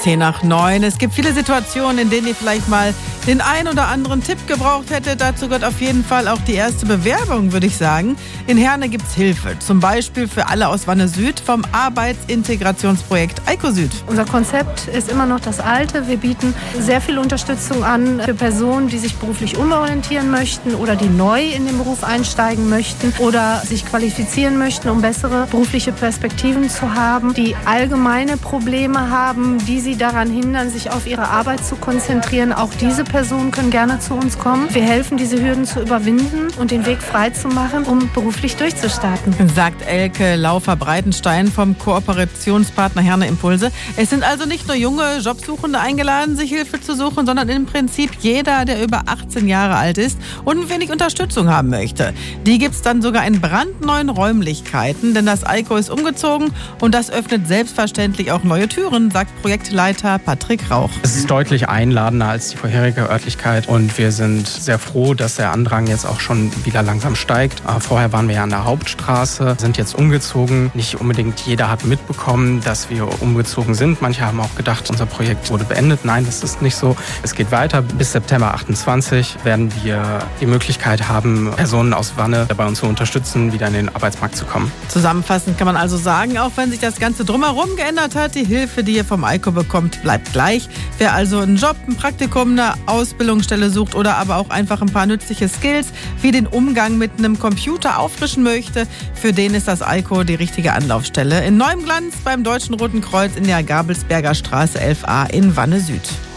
10:10. Es gibt viele Situationen, in denen ihr vielleicht mal den ein oder anderen Tipp gebraucht hättet. Dazu gehört auf jeden Fall auch die erste Bewerbung, würde ich sagen. In Herne gibt's Hilfe, zum Beispiel für alle aus Wanne Süd vom Arbeitsintegrationsprojekt Eiko Süd. Unser Konzept ist immer noch das alte. Wir bieten sehr viel Unterstützung an für Personen, die sich beruflich umorientieren möchten oder die neu in den Beruf einsteigen möchten oder sich qualifizieren möchten, um bessere berufliche Perspektiven zu haben, die allgemeine Probleme haben, die sie daran hindern, sich auf ihre Arbeit zu konzentrieren. Auch diese Personen können gerne zu uns kommen. Wir helfen, diese Hürden zu überwinden und den Weg frei zu machen, um beruflich durchzustarten. Sagt Elke Laufer-Breitenstein vom Kooperationspartner Herne Impulse. Es sind also nicht nur junge Jobsuchende eingeladen, sich Hilfe zu suchen, sondern im Prinzip jeder, der über 18 Jahre alt ist und ein wenig Unterstützung haben möchte. Die gibt es dann sogar in brandneuen Räumlichkeiten, denn das Eiko ist umgezogen und das öffnet selbstverständlich auch neue Türen, sagt Projektleiter Patrick Rauch. Es ist deutlich einladender als die vorherige Örtlichkeit und wir sind sehr froh, dass der Andrang jetzt auch schon wieder langsam steigt. Vorher waren wir ja an der Hauptstraße, sind jetzt umgezogen. Nicht unbedingt jeder hat mitbekommen, dass wir umgezogen sind. Manche haben auch gedacht, unser Projekt wurde beendet. Nein, das ist nicht so. Es geht weiter. Bis September 28 werden wir die Möglichkeit haben, Personen aus Wanne bei uns zu unterstützen, wieder in den Arbeitsmarkt zu kommen. Zusammenfassend kann man also sagen, auch wenn sich das Ganze drumherum geändert hat, die Hilfe, die ihr vom Eiko bekommt, bleibt gleich. Wer also einen Job, ein Praktikum, eine Ausbildungsstelle sucht oder aber auch einfach ein paar nützliche Skills wie den Umgang mit einem Computer auffrischen möchte, für den ist das Eiko die richtige Anlaufstelle. In neuem Glanz beim Deutschen Roten Kreuz in der Gabelsberger Straße 11a in Wanne Süd.